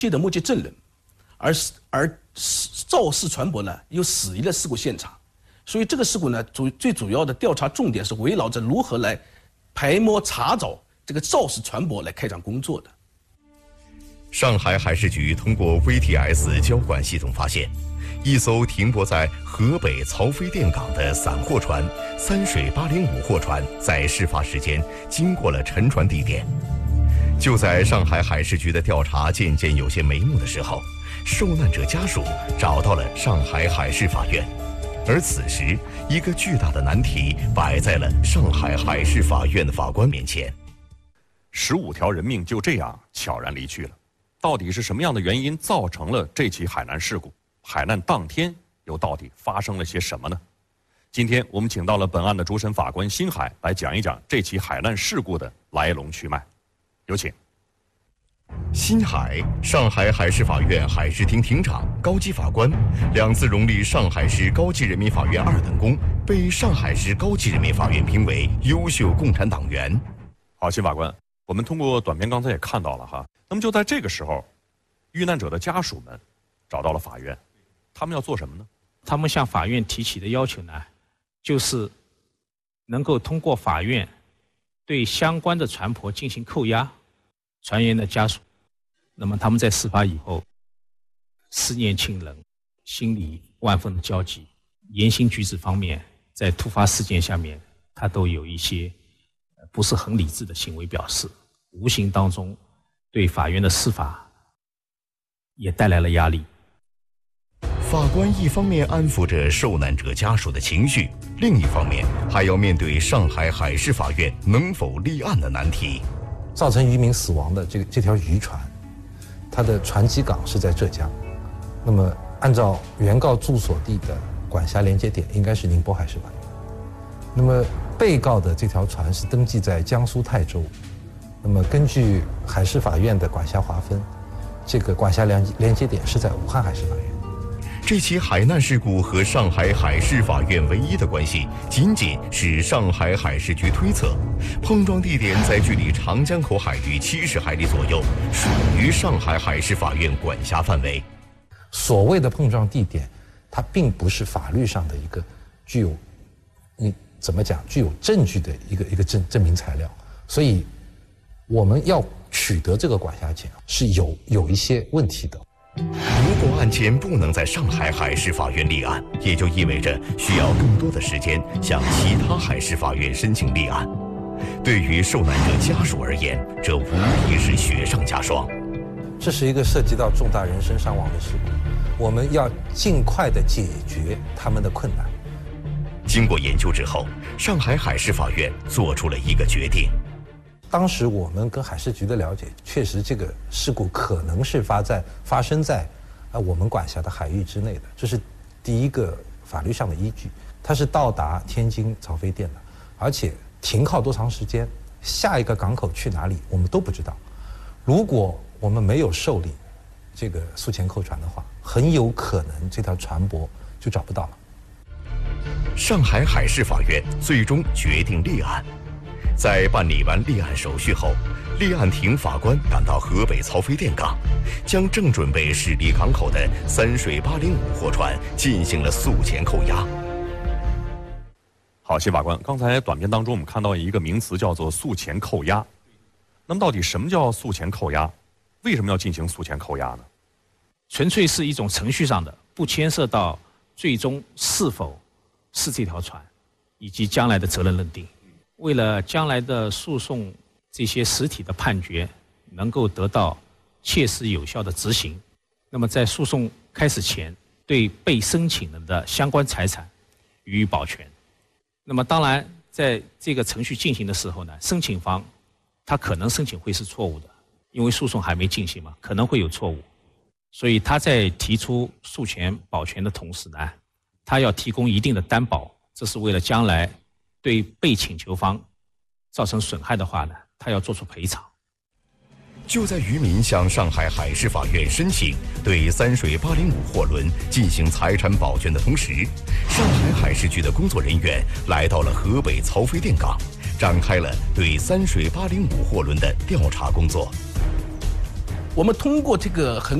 的目击证人，而肇事船舶呢又驶离了事故现场，所以这个事故呢最主要的调查重点是围绕着如何来排摸查找这个肇事船舶来开展工作的。 上海海事局通过 VTS 交管系统发现，一艘停泊在河北曹妃甸港的散货船三水805货船在事发时间经过了沉船地点。就在上海海事局的调查渐渐有些眉目的时候，受难者家属找到了上海海事法院，而此时一个巨大的难题摆在了上海海事法院的法官面前。 15条人命就这样悄然离去了，到底是什么样的原因造成了这起海难事故？海难当天又到底发生了些什么呢？今天我们请到了本案的主审法官辛海来讲一讲这起海难事故的来龙去脉。有请。 辛海，上海海事法院海事厅厅长、高级法官，2次荣立上海市高级人民法院2等功，被上海市高级人民法院评为优秀共产党员。 好，辛法官，我们通过短片刚才也看到了哈，那么就在这个时候，遇难者的家属们找到了法院，他们要做什么呢？ 他们向法院提起的要求呢，就是能够通过法院对相关的船舶进行扣押，船员的家属，那么他们在事发以后思念亲人，心里万分的焦急，言行举止方面在突发事件下面他都有一些不是很理智的行为表示，无形当中对法院的司法也带来了压力。 法官一方面安抚着受难者家属的情绪，另一方面还要面对上海海事法院能否立案的难题。 造成渔民死亡的这条渔船，它的船基港是在浙江，那么按照原告住所地的管辖连接点应该是宁波海事法院。那么被告的这条船是登记在江苏泰州，那么根据海事法院的管辖划分，这个管辖连接点是在武汉海事法院。 这起海难事故和上海海事法院唯一的关系，仅仅是上海海事局推测，碰撞地点在距离长江口海域70海里左右，属于上海海事法院管辖范围。 所谓的碰撞地点，它并不是法律上的一个具有，你怎么讲，具有证据的一个证明材料，所以我们要取得这个管辖权是有一些问题的。 如果案件不能在上海海事法院立案，也就意味着需要更多的时间向其他海事法院申请立案。对于受难者家属而言，这无疑是雪上加霜。 这是一个涉及到重大人身伤亡的事故，我们要尽快的解决他们的困难。 经过研究之后，上海海事法院做出了一个决定。 当时我们跟海事局的了解，确实这个事故可能是发生在我们管辖的海域之内的，这是第一个法律上的依据。它是到达天津曹妃甸的，而且停靠多长时间，下一个港口去哪里，我们都不知道。如果我们没有受理这个诉前扣船的话，很有可能这条船舶就找不到了。 上海海事法院最终决定立案。在办理完立案手续后，立案庭法官赶到河北曹妃甸港，将正准备驶离港口的三水805货船进行了诉前扣押。 好，辛法官，刚才短片当中我们看到一个名词叫做诉前扣押，那么到底什么叫诉前扣押？为什么要进行诉前扣押呢？ 纯粹是一种程序上的，不牵涉到最终是否是这条船以及将来的责任认定。为了将来的诉讼这些实体的判决能够得到切实有效的执行，那么在诉讼开始前，对被申请人的相关财产予以保全。那么当然在这个程序进行的时候呢，申请方他可能申请会是错误的，因为诉讼还没进行嘛，可能会有错误，所以他在提出诉权保全的同时呢，他要提供一定的担保，这是为了将来对被请求方造成损害的话呢，他要做出赔偿。 就在渔民向上海海事法院申请对三水805货轮进行财产保全的同时，上海海事局的工作人员来到了河北曹妃甸港，展开了对三水805货轮的调查工作。 我们通过这个横